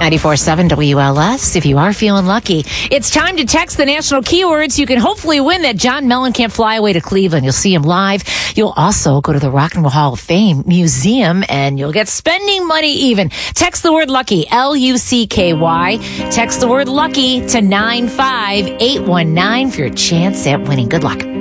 94.7 WLS, if you are feeling lucky. It's time to text the national keywords. You can hopefully win that John Mellencamp flyaway to Cleveland. You'll see him live. You'll also go to the Rock and Roll Hall of Fame Museum, and you'll get spending money even. Text the word lucky, L-U-C-K-Y. Text the word lucky to 95819 for your chance at winning. Good luck.